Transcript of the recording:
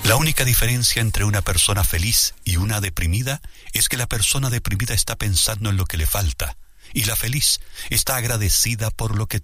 La única diferencia entre una persona feliz y una deprimida es que la persona deprimida está pensando en lo que le falta y la feliz está agradecida por lo que